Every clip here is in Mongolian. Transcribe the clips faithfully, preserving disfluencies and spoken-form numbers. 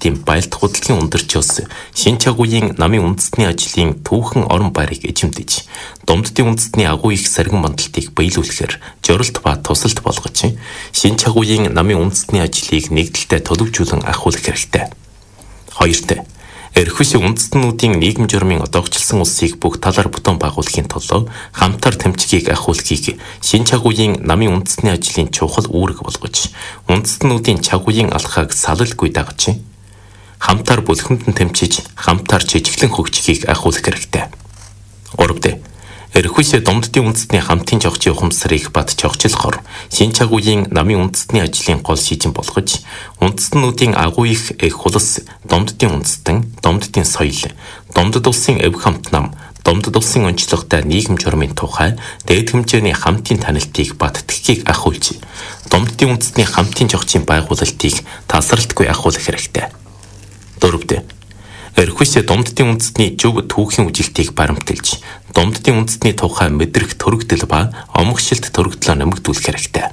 нийтийн баялт худалдааны ундрчоос шинэ чагуугийн намын үндэстний ажлын түүхэн орон байрыг эзэмдэж, Домддын үндэстний агуу их саргин мандалтыг биелүүлэхээр жорилт ба тусалт болгож, шинэ чагуугийн намын үндэстний ажлыг нэгдэлтэй төлөвжүүлэн ахиулах хэрэгтэй. Хоёрт, эрхвэс үндэстнүүдийн нийгэм журмын одоогчлсон улсыг бүх талаар бүтэн байгуулахын тулд хамтар тэмцгийг ахиулахыг шинэ чагуугийн намын үндэстний ажлын чухал үүрэг болгож, үндэстнүүдийн чагуугийн алхааг салалгүй дагаж, хамтар бүлхэмдэн тэмцэж, хамтар жижиглэн хөгжихийг ахиулах хэрэгтэй. Гуравт, эрхвэс Домддын үндэстний хамтын жогчийн ухамсарыг бат жогчлохоор шинэ чагуугийн намын үндэстний ажлын гол шийдэн болгож, үндэстнүүдийн агуу их эх хулс, Домддын үндэстэн, Домддын соёл, Домдод улсын эв хамт нам, Домдод улсын онцлогтой нийгэм журмын тухай дээд хэмжээний хамтын танилтыг бат тгхийг ахиулж, Домддын үндэстний хамтын жогчийн байгуулалтыг тасралтгүй ахиулах хэрэгтэй. Дөрөвт, эрхвэс Домддын үндэстний зөв түүхийн үжилтийг баримталж, Домддын үндэстний тухай мэдрэх төрөгдөл ба омгшилт төрөгдлөө нэмэгдүүлэх хэрэгтэй.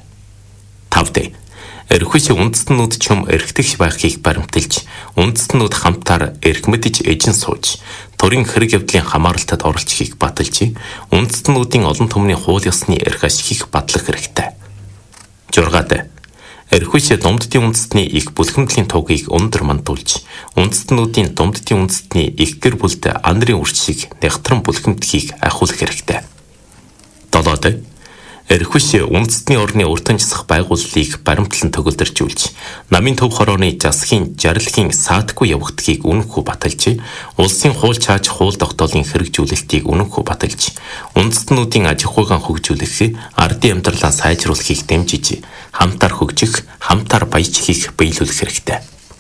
Тавт, эрхвэс үндэстнүүд чөм эрхтгч байхыг баримталж, үндэстнүүд хамтаар эрх мэдж эжин сууж, төрийн хэрэг явдлын хамааралтад оролцохыг баталж, үндэстнүүдийн олон түмний хууль ёсны эрх ашигыг батлах хэрэгтэй. Жургаад, эрхвэс Домддын үндэстний их бүлхэмдлийн тугийг өндөр мандуулж, үндэстнүүдийн Домддын үндэстний их гэр бүлд ан нарын үрч шиг нягтран бүлхэмдлийг ахиулах хэрэгтэй. Долоод, эрхвэс үндэстний орны уртанчсах байгууллыг баримтлан төгөлдөржүүлж, намын төв хорооны засгийн жаргалын саатгүй явагдахыг үнэнхүү баталж, улсын хууль чааж хууль тогтоолын хэрэгжүүлэлтийг үнэнхүү баталж, үндэстнүүдийн аж ахуйн хөгжүүлэх, ардын амьдралаа сайжруулахыг дэмжиж, хамтар хөгжих, хамтар баяжхийг биелүүлэх хэрэгтэй.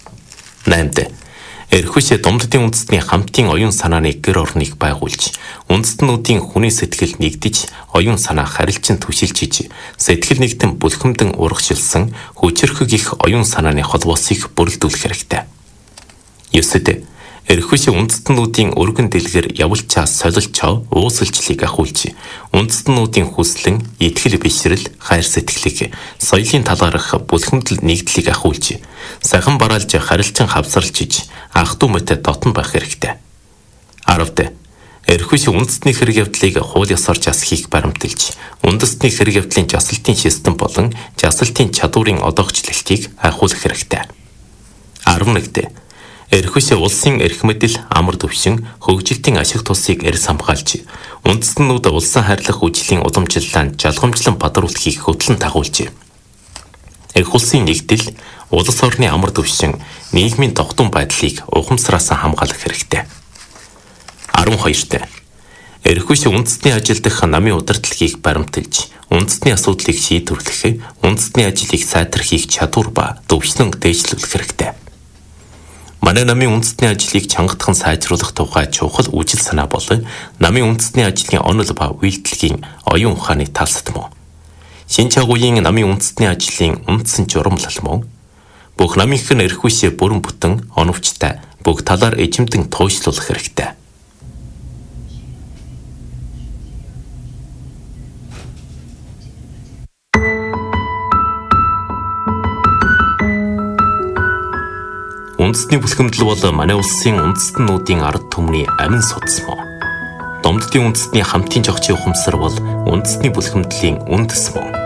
Наймд, эрхвэс Домддын үндэстний хамтын оюун санааны гэр орныг байгуулж, үндэстнүүдийн хүний сэтгэл нэгдэж, оюун санаа харилцан түшилжиж, сэтгэл нэгтэн бүлхэмдэн урагшилсан хүчирхэг их оюун санааны холбоосыг бүрэлдүүлэх хэрэгтэй. Ёсод, эрхвэс үндэстнүүдийн өргөн дэлгэр явуулчаа солилчоо уусалчлыг ахиулж, үндэстнүүдийн хүслэн, итгэл бишрэл, хайр сэтгэлийг соёлын талаарх бүлхэмдэл нэгдлийг ахиулж, сахин бараалж харилцан хавсарлжиж, ах дүү мэт дотн байх хэрэгтэй. Аравт, эрхвэс үндэстний хэрэг явдлыг хууль ёсоор жасахыг баримталж, үндэстний хэрэг явдлын жасалтын систем болон жасалтын чадварын одоогчлолтыг ахиулах хэрэгтэй. арван нэгт, эрхвэс улсын эрх мэдэл, амар төвшин, хөгжилтийн ашиг тусыг эрс хамгаалж, үндэстнүүд улсын хайрлах үжлийн уламжлалаанд жалгамжлан бадруулахыг хөтлөн дагуулж, эрх улсын нэгдэл, улс орны амар төвшин, нийгмийн тогтун байдлыг ухамсараас хамгаалах хэрэгтэй. арван хоёрт, эрхвэс үндэстний ажил дах намын удирдлагыг баримталж, үндэстний асуудлыг шийдвэрлэх, үндэстний ажлыг сайтрахыг чадвар ба төвшлөн дээшлүүлэх хэрэгтэй. Манай намын үндэстний ажлыг чангадахан сайжруулах тухай чухал үжил санаа бол намын үндэстний ажлын онол ба үйлдэлгийн оюун ухааны талсдмоо. Шинэ чагуугийн намын үндэстний ажлын үндсэн журамлал мөн бүх намынхын эрхвэс бүрэн бүтэн оновчтой бүх талаар эзэмдэн туйшлуулах хэрэгтэй. Үндэстний бүлхэмдэл бол манай улсын үндэстнүүдийн ард түмний амин судас мөн. Домддын үндэстний хамтын жогчийн ухамсар бол үндэстний бүлхэмдлийн үндэс мөн.